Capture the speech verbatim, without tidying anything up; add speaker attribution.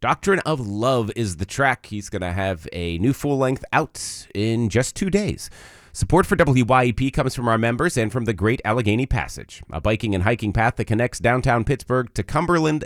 Speaker 1: Doctrine of Love is the track. He's going to have a new full length out in just two days. Support for W Y E P comes from our members and from the Great Allegheny Passage, a biking and hiking path that connects downtown Pittsburgh to Cumberland